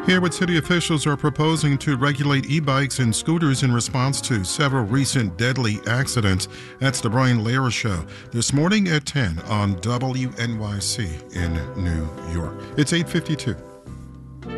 Hayward city officials are proposing to regulate e-bikes and scooters in response to several recent deadly accidents. That's the Brian Lehrer Show this morning at 10 on WNYC in New York. It's 8:52.